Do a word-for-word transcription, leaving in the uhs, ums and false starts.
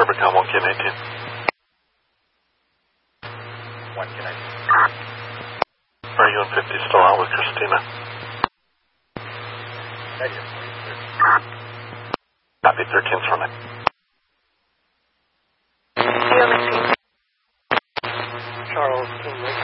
Rubicon, one K nineteen. one K nineteen. Are you on fifty still out with Christina? Negative. Copy, thirteen's from it. Zero nineteen. Charles, King Lake.